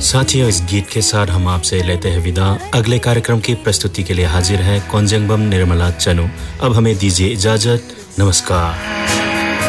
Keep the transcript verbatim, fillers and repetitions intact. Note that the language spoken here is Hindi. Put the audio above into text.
साथियों, इस गीत के साथ हम आपसे लेते हैं विदा। अगले कार्यक्रम की प्रस्तुति के लिए हाजिर है कोंजंगबम निर्मला चनु। अब हमें दीजिए इजाजत। नमस्कार।